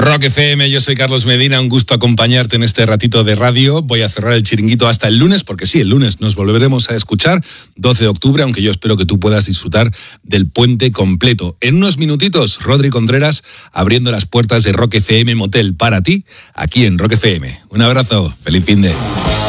Rock FM, yo soy Carlos Medina, un gusto acompañarte en este ratito de radio. Voy a cerrar el chiringuito hasta el lunes, porque sí, el lunes nos volveremos a escuchar, 12 de octubre, aunque yo espero que tú puedas disfrutar del puente completo. En unos minutitos, Rodri Contreras abriendo las puertas de Rock FM Motel para ti, aquí en Rock FM. Un abrazo, feliz finde.